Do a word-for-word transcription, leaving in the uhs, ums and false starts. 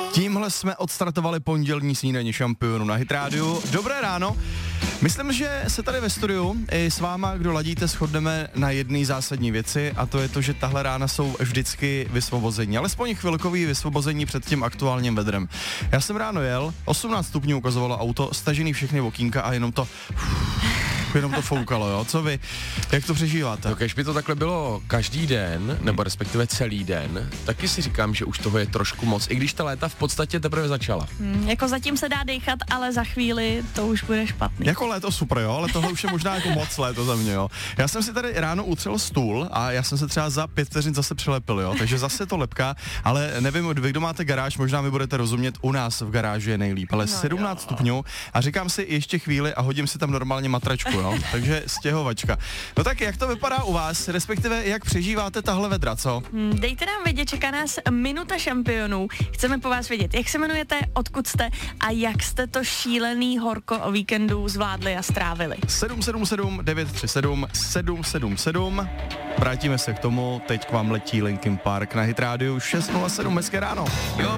Tímhle jsme odstartovali pondělní snídaní šampionů na Hit Radio. Dobré ráno. Myslím, že se tady ve studiu i s váma, kdo ladíte, shodneme na jedné zásadní věci, a to je to, že tahle rána jsou vždycky vysvobození, alespoň chvilkový vysvobození před tím aktuálním vedrem. Já jsem ráno jel, osmnáct stupňů ukazovalo auto, stažený všechny okýnka a jenom to... jenom to foukalo, jo? Co vy? Jak to přežíváte? No, když by to takhle bylo každý den, nebo respektive celý den, taky si říkám, že už toho je trošku moc, i když ta léta v podstatě teprve začala. Hmm, jako zatím se dá dechat, ale za chvíli to už bude špatný. Jako léto super, jo, ale tohle už je možná jako moc léto za mě, jo. Já jsem si tady ráno utřel stůl a já jsem se třeba za pět vteřin zase přilepil, jo, takže zase to lepká, ale nevím, vy, kdo máte garáž, možná mi budete rozumět, u nás v garáži je nejlíp, ale no, sedmnáct stupňů a říkám si ještě chvíli a hodím si tam normálně matračku, jo, takže stěhovačka. No tak jak to vypadá u vás, respektive jak přežíváte tahle vedra, co? Hmm, dejte nám vědět, čeká nás minuta šampionů. Chceme po vás vědět, jak se jmenujete, odkud jste a jak jste to šílený horko o víkendu zvládli a strávili. sedm sedm sedm devět tři sedm sedm sedm sedm. Vrátíme se k tomu, teď k vám letí Linkin Park na Hit Radio šest nula sedm, hezké ráno. Jo.